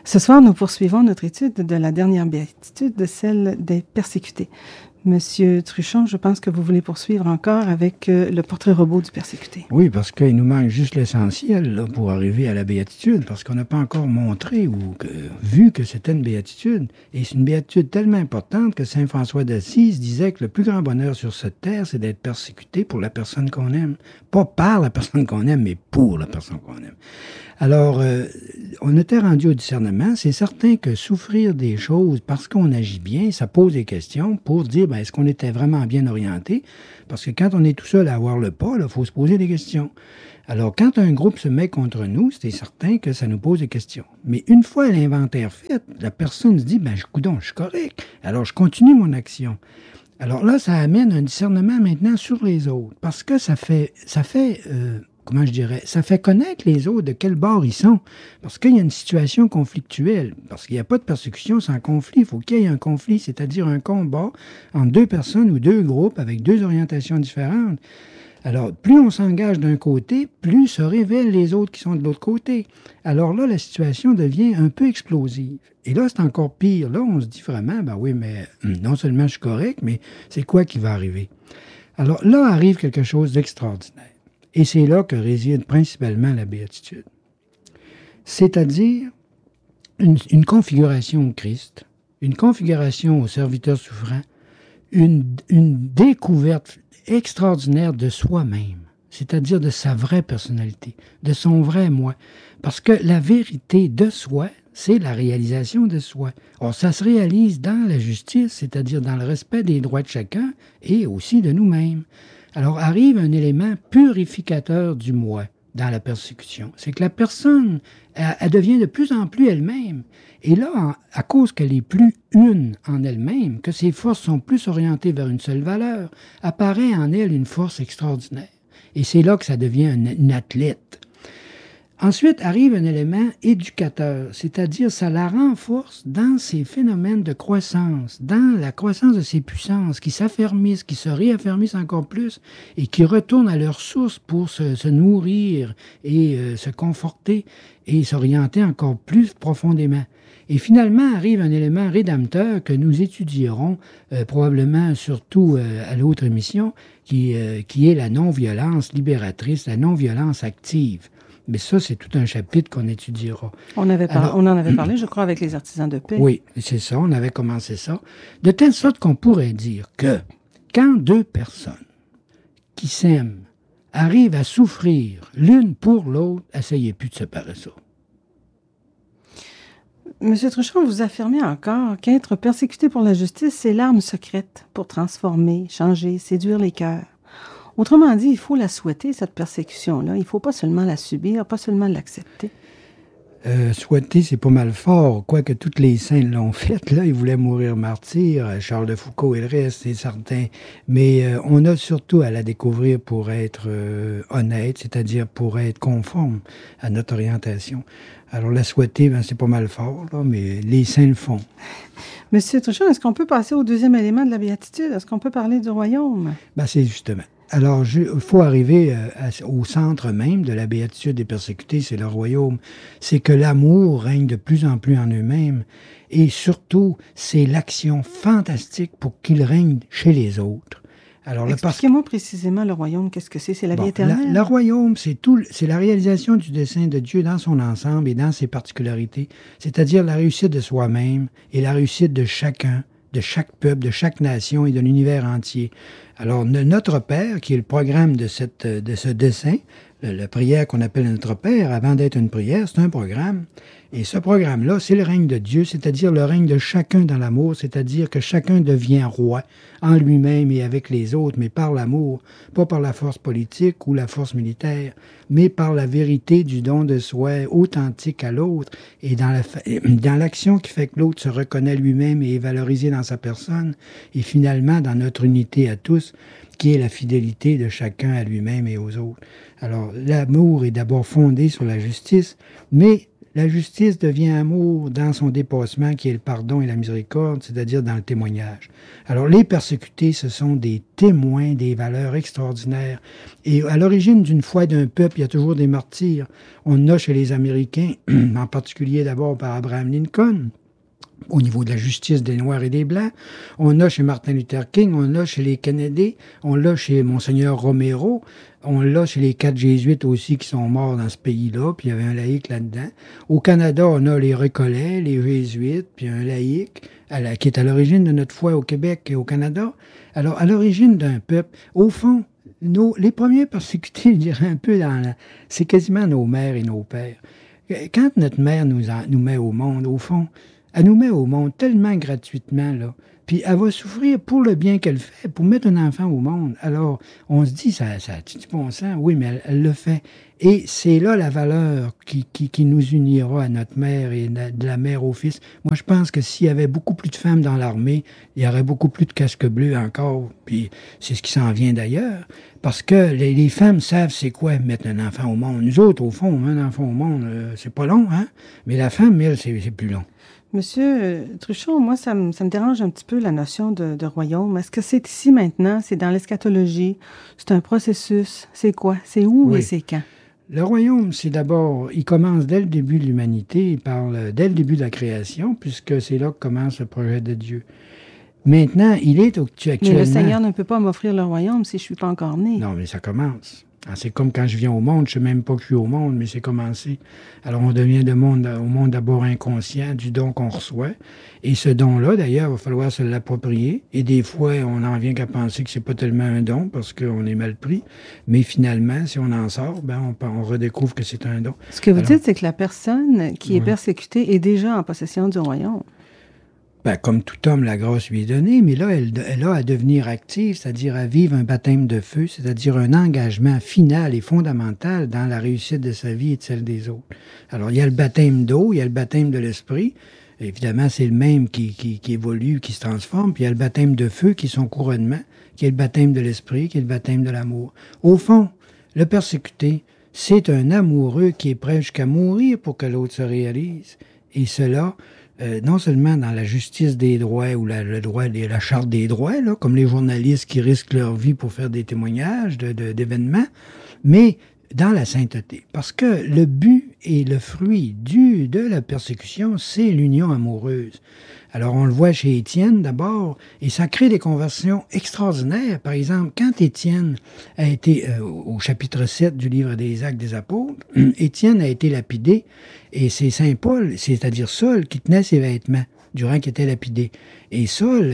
Ce soir, nous poursuivons notre étude de la dernière béatitude, de celle des persécutés. Monsieur Truchon, je pense que vous voulez poursuivre encore avec le portrait robot du persécuté. Oui, parce qu'il nous manque juste l'essentiel là, pour arriver à la béatitude, parce qu'on n'a pas encore montré ou vu que c'était une béatitude. Et c'est une béatitude tellement importante que saint François d'Assise disait que le plus grand bonheur sur cette terre, c'est d'être persécuté pour la personne qu'on aime. Pas par la personne qu'on aime, mais pour la personne qu'on aime. Alors, on était rendu au discernement. C'est certain que souffrir des choses parce qu'on agit bien, ça pose des questions pour dire, est-ce qu'on était vraiment bien orienté? Parce que quand on est tout seul à avoir le pas, il faut se poser des questions. Alors, quand un groupe se met contre nous, c'est certain que ça nous pose des questions. Mais une fois l'inventaire fait, la personne se dit, coudonc, je suis correct. Alors, je continue mon action. Alors là, ça amène un discernement maintenant sur les autres. Parce que ça fait connaître les autres de quel bord ils sont. Parce qu'il y a une situation conflictuelle. Parce qu'il n'y a pas de persécution sans conflit. Il faut qu'il y ait un conflit, c'est-à-dire un combat entre deux personnes ou deux groupes avec deux orientations différentes. Alors, plus on s'engage d'un côté, plus se révèlent les autres qui sont de l'autre côté. Alors là, la situation devient un peu explosive. Et là, c'est encore pire. Là, on se dit vraiment, non seulement je suis correct, mais c'est quoi qui va arriver? Alors là arrive quelque chose d'extraordinaire. Et c'est là que réside principalement la béatitude. C'est-à-dire une configuration au Christ, une configuration au serviteur souffrant, une découverte extraordinaire de soi-même, c'est-à-dire de sa vraie personnalité, de son vrai moi. Parce que la vérité de soi, c'est la réalisation de soi. Or, ça se réalise dans la justice, c'est-à-dire dans le respect des droits de chacun et aussi de nous-mêmes. Alors arrive un élément purificateur du moi dans la persécution. C'est que la personne, elle devient de plus en plus elle-même. Et là, à cause qu'elle est plus une en elle-même, que ses forces sont plus orientées vers une seule valeur, apparaît en elle une force extraordinaire. Et c'est là que ça devient une athlète. Ensuite arrive un élément éducateur, c'est-à-dire ça la renforce dans ses phénomènes de croissance, dans la croissance de ses puissances, qui s'affermissent, qui se réaffermissent encore plus et qui retournent à leur source pour se nourrir et se conforter et s'orienter encore plus profondément. Et finalement arrive un élément rédempteur que nous étudierons probablement surtout à l'autre émission, qui est la non-violence libératrice, la non-violence active. Mais ça, c'est tout un chapitre qu'on étudiera. On en avait parlé, je crois, avec les artisans de paix. Oui, c'est ça, on avait commencé ça. De telle sorte qu'on pourrait dire que quand deux personnes qui s'aiment arrivent à souffrir l'une pour l'autre, essayez plus de séparer ça. Monsieur Truchon, vous affirmez encore qu'être persécuté pour la justice, c'est l'arme secrète pour transformer, changer, séduire les cœurs. Autrement dit, il faut la souhaiter, cette persécution-là. Il ne faut pas seulement la subir, pas seulement l'accepter. Souhaiter, c'est pas mal fort. Quoique toutes les saints l'ont fait, là, ils voulaient mourir martyrs, Charles de Foucault et le reste, c'est certain. Mais on a surtout à la découvrir pour être honnête, c'est-à-dire pour être conforme à notre orientation. Alors la souhaiter, c'est pas mal fort, là, mais les saints le font. Monsieur Truchon, est-ce qu'on peut passer au deuxième élément de la béatitude? Est-ce qu'on peut parler du royaume? C'est justement. Alors, il faut arriver au centre même de la béatitude des persécutés, c'est le royaume. C'est que l'amour règne de plus en plus en eux-mêmes. Et surtout, c'est l'action fantastique pour qu'il règne chez les autres. Alors, expliquez-moi précisément le royaume, qu'est-ce que c'est? C'est la vie éternelle? Le royaume, c'est la réalisation du dessein de Dieu dans son ensemble et dans ses particularités, c'est-à-dire la réussite de soi-même et la réussite de chacun, de chaque peuple, de chaque nation et de l'univers entier. Alors, notre Père, qui est le programme de ce dessein, la prière qu'on appelle Notre Père, avant d'être une prière, c'est un programme. Et ce programme-là, c'est le règne de Dieu, c'est-à-dire le règne de chacun dans l'amour, c'est-à-dire que chacun devient roi en lui-même et avec les autres, mais par l'amour, pas par la force politique ou la force militaire, mais par la vérité du don de soi authentique à l'autre et dans l'action qui fait que l'autre se reconnaît lui-même et est valorisé dans sa personne et finalement dans notre unité à tous, qui est la fidélité de chacun à lui-même et aux autres. Alors, l'amour est d'abord fondé sur la justice, mais La justice devient amour dans son dépassement qui est le pardon et la miséricorde, c'est-à-dire dans le témoignage. Alors les persécutés, ce sont des témoins des valeurs extraordinaires. Et à l'origine d'une foi d'un peuple, il y a toujours des martyrs. On a chez les Américains, en particulier d'abord par Abraham Lincoln, au niveau de la justice des Noirs et des Blancs. On a chez Martin Luther King, on l'a chez les Kennedy, on l'a chez Monseigneur Romero, on l'a chez les 4 jésuites aussi qui sont morts dans ce pays-là, puis il y avait un laïc là-dedans. Au Canada, on a les Récollets, les jésuites, puis un laïc qui est à l'origine de notre foi au Québec et au Canada. Alors, à l'origine d'un peuple, au fond, les premiers persécutés, je dirais un peu c'est quasiment nos mères et nos pères. Quand notre mère nous met au monde, au fond, elle nous met au monde tellement gratuitement, là. Puis elle va souffrir pour le bien qu'elle fait, pour mettre un enfant au monde. Alors, on se dit, ça a-tu du bon sens? Oui, mais elle le fait. Et c'est là la valeur qui nous unira à notre mère et de la mère au fils. Moi, je pense que s'il y avait beaucoup plus de femmes dans l'armée, il y aurait beaucoup plus de casques bleus encore. Puis c'est ce qui s'en vient d'ailleurs. Parce que les femmes savent c'est quoi mettre un enfant au monde. Nous autres, au fond, on met un enfant au monde, c'est pas long, hein? Mais la femme, elle, c'est plus long. Monsieur Truchon, moi, ça me dérange un petit peu la notion de royaume. Est-ce que c'est ici maintenant? C'est dans l'eschatologie? C'est un processus? C'est quoi? C'est où et c'est quand? Le royaume, c'est d'abord, il commence dès le début de l'humanité, il parle dès le début de la création, puisque c'est là que commence le projet de Dieu. Maintenant, il est actuellement... Mais le Seigneur ne peut pas m'offrir le royaume si je ne suis pas encore né. Non, mais ça commence. C'est comme quand je viens au monde, je ne sais même pas que je suis au monde, mais c'est commencé. Alors, on devient au monde d'abord inconscient du don qu'on reçoit. Et ce don-là, d'ailleurs, il va falloir se l'approprier. Et des fois, on n'en vient qu'à penser que c'est pas tellement un don parce qu'on est mal pris. Mais finalement, si on en sort, on redécouvre que c'est un don. Ce que vous dites, c'est que la personne qui est persécutée est déjà en possession du royaume. Comme tout homme, la grâce lui est donnée, mais là, elle a à devenir active, c'est-à-dire à vivre un baptême de feu, c'est-à-dire un engagement final et fondamental dans la réussite de sa vie et de celle des autres. Alors, il y a le baptême d'eau, il y a le baptême de l'esprit. Évidemment, c'est le même qui évolue, qui se transforme. Puis il y a le baptême de feu qui est son couronnement, qui est le baptême de l'esprit, qui est le baptême de l'amour. Au fond, le persécuté, c'est un amoureux qui est prêt jusqu'à mourir pour que l'autre se réalise. Et cela... non seulement dans la justice des droits ou la charte des droits, là, comme les journalistes qui risquent leur vie pour faire des témoignages d'événements, mais dans la sainteté. Parce que le but et le fruit de la persécution, c'est l'union amoureuse. Alors, on le voit chez Étienne d'abord, et ça crée des conversions extraordinaires. Par exemple, quand Étienne a été, au chapitre 7 du livre des Actes des Apôtres, Étienne a été lapidé, et c'est Saint Paul, c'est-à-dire Saul, qui tenait ses vêtements durant qu'il était lapidé. Et Saul,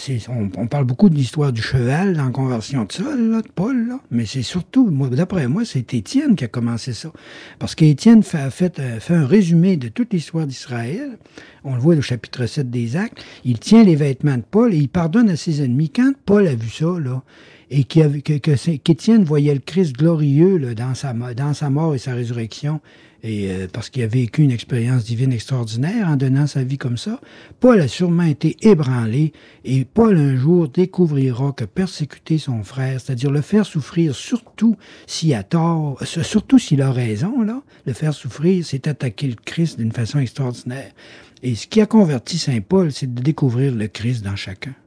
on parle beaucoup de l'histoire du cheval dans la conversion de Saul, là, de Paul, là, mais c'est surtout, d'après moi, c'est Étienne qui a commencé ça. Parce qu'Étienne fait un résumé de toute l'histoire d'Israël. On le voit au chapitre 7 des Actes. Il tient les vêtements de Paul et il pardonne à ses ennemis. Quand Paul a vu ça, là, et qu'Étienne voyait le Christ glorieux là, dans sa mort et sa résurrection, et parce qu'il a vécu une expérience divine extraordinaire en donnant sa vie comme ça, Paul a sûrement été ébranlé, et Paul un jour découvrira que persécuter son frère, c'est-à-dire le faire souffrir, surtout s'il a tort, surtout s'il a raison, là, le faire souffrir, c'est attaquer le Christ d'une façon extraordinaire. Et ce qui a converti Saint Paul, c'est de découvrir le Christ dans chacun.